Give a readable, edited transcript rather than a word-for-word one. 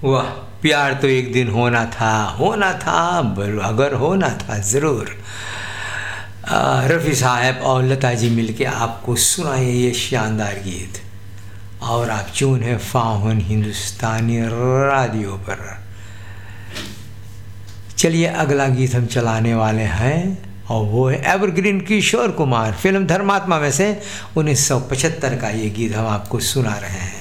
वाह, प्यार तो एक दिन होना था, अगर होना था ज़रूर। रफ़ी साहब और लता जी मिलके आपको सुनाए ये शानदार गीत, और आप ट्यून है फाउन हिंदुस्तानी रेडियो पर। चलिए अगला गीत हम चलाने वाले हैं, और वो है एवरग्रीन किशोर कुमार, फिल्म धर्मात्मा में से 1975 का ये गीत हम आपको सुना रहे हैं।